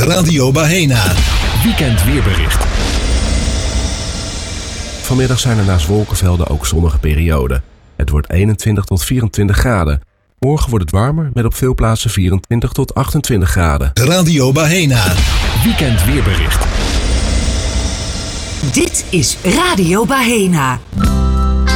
Radio Bahena. Weekend weerbericht. Vanmiddag zijn er naast wolkenvelden ook zonnige perioden. Het wordt 21 tot 24 graden. Morgen wordt het warmer met op veel plaatsen 24 tot 28 graden. Radio Bahena. Weekend weerbericht. Dit is Radio Bahena.